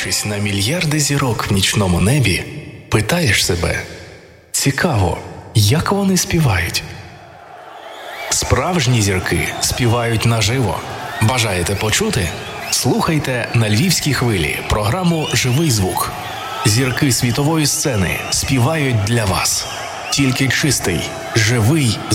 Дивлячись на мільярди зірок в нічному небі, питаєш себе: цікаво, як вони співають? Справжні зірки співають наживо. Бажаєте почути? Слухайте на Львівській хвилі програму «Живий звук». Зірки світової сцени співають для вас. Тільки чистий, живий